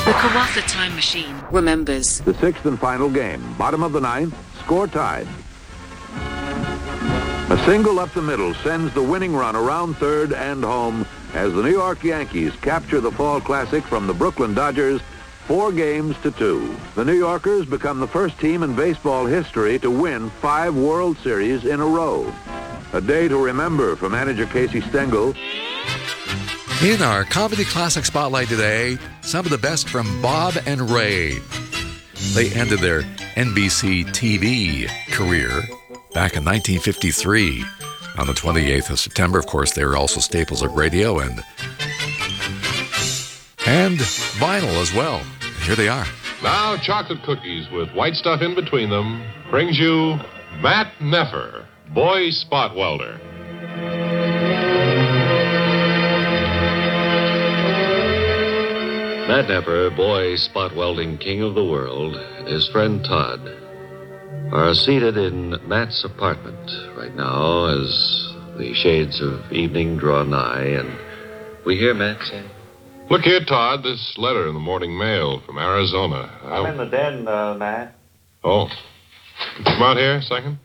The Kawatha Time Machine remembers. The sixth and final game, bottom of the ninth, score tied. A single up the middle sends the winning run around third and home as the New York Yankees capture the Fall Classic from the Brooklyn Dodgers 4-2. The New Yorkers become the first team in baseball history to win 5 World Series in a row. A day to remember for manager Casey Stengel. In our Comedy Classic Spotlight today, some of the best from Bob and Ray. They ended their NBC TV career back in 1953 on the 28th of September. Of course, they were also staples of radio and vinyl as well. And here they are. Now, chocolate cookies with white stuff in between them brings you Matt Neffer, boy spot welder. Matt Neffer, boy spot welding king of the world, and his friend Todd are seated in Matt's apartment right now as the shades of evening draw nigh, and we hear Matt say, Look here, Todd, this letter in the morning mail from Arizona. I'm in the den, Matt. Oh. Come out here a second.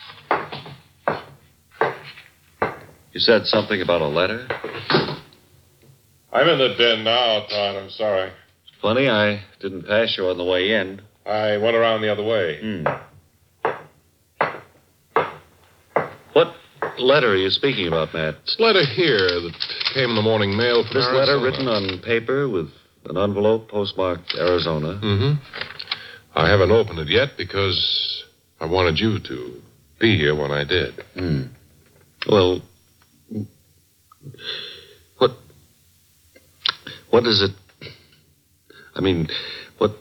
You said something about a letter? I'm in the den now, Todd. I'm sorry. Funny, I didn't pass you on the way in. I went around the other way. What letter are you speaking about, Matt? This letter here that came in the morning mail from This Arizona. letter written on paper with an envelope postmarked Arizona. Mm-hmm. I haven't opened it yet because I wanted you to be here when I did. Well, what is it? I mean, what...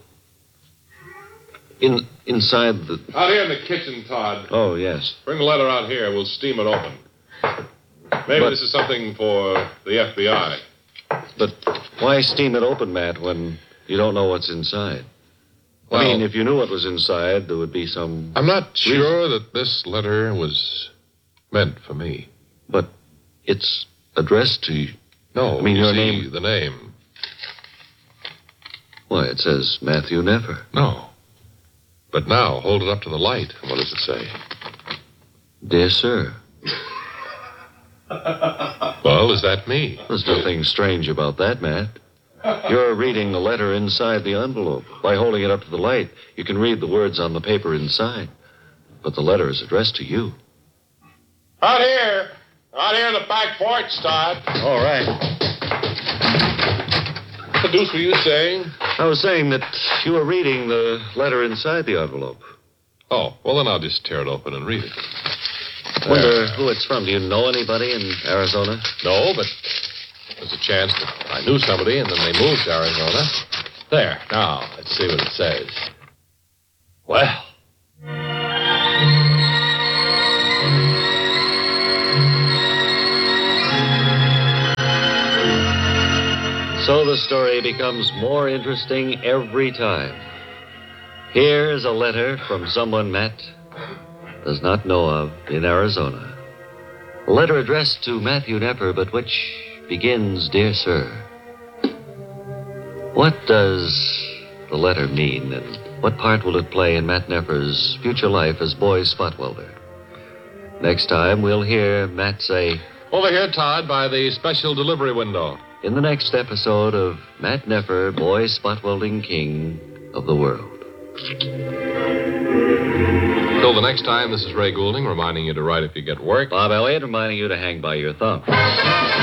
Inside the... Out here in the kitchen, Todd. Oh, yes. Bring the letter out here. We'll steam it open. Maybe this is something for the FBI. But why steam it open, Matt, when you don't know what's inside? Well, I mean, if you knew what was inside, there would be some... I'm not sure that this letter was meant for me. But it's addressed to you. No, I mean, you your see, name... the name. Why, it says Matthew Neffer. No. But now, hold it up to the light. What does it say? Dear sir. Well, is that me? There's nothing strange about that, Matt. You're reading the letter inside the envelope. By holding it up to the light, you can read the words on the paper inside. But the letter is addressed to you. Out here. Out here in the back porch, Todd. All right. What the deuce were you saying? I was saying that you were reading the letter inside the envelope. Oh, well, then I'll just tear it open and read it. Wonder who it's from. Do you know anybody in Arizona? No, but there's a chance that I knew somebody and then they moved to Arizona. There. Now, let's see what it says. Well. So the story becomes more interesting every time. Here's a letter from someone Matt does not know of in Arizona. A letter addressed to Matthew Neffer, but which begins, Dear Sir. What does the letter mean, and what part will it play in Matt Neffer's future life as boy spot welder? Next time, we'll hear Matt say, Over here, Todd, by the special delivery window. In the next episode of Matt Neffer, boy spot welding king of the world. Till the next time, this is Ray Goulding reminding you to write if you get work. Bob Elliott reminding you to hang by your thumb.